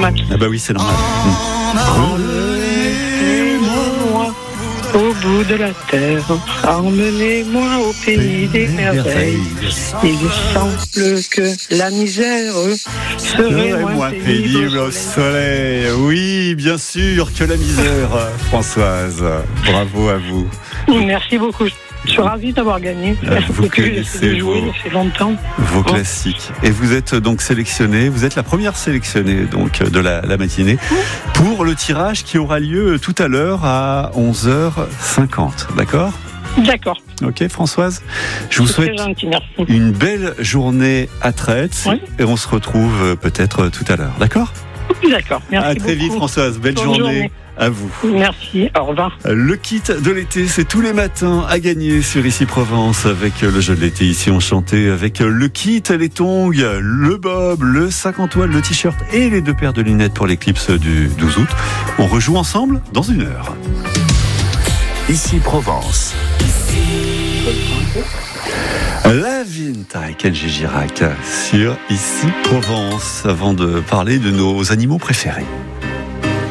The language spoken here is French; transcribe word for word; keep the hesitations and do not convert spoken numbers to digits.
normal. Ah bah oui, c'est normal. Emmenez-moi au bout de la terre, emmenez-moi au pays des merveilles. Il semble que la misère serait moins, moins pénible, pénible au soleil. Oui, bien sûr que la misère, Françoise. Bravo à vous. Merci beaucoup. Je suis ravie d'avoir gagné. Vous Depuis que j'ai connaissez joué, vos- ça fait longtemps. Vos classiques. Et vous êtes donc sélectionnée, vous êtes la première sélectionnée donc de la, la matinée pour le tirage qui aura lieu tout à l'heure à onze heures cinquante. D'accord ? D'accord. Ok, Françoise ? Je vous C'est souhaite très gentil, merci. une belle journée à Traite Oui. et on se retrouve euh, peut-être tout à l'heure. D'accord ? D'accord. Merci À très beaucoup. vite, Françoise. Belle Bonne journée. journée. À vous. Merci. Au revoir. Le kit de l'été, c'est tous les matins à gagner sur Ici Provence avec le jeu de l'été. Ici, on chantait avec le kit, les tongs, le bob, le sac en toile, le t-shirt et les deux paires de lunettes pour l'éclipse du douze août. On rejoue ensemble dans une heure. Ici Provence. La Vinta et Kenji Girac sur Ici Provence avant de parler de nos animaux préférés.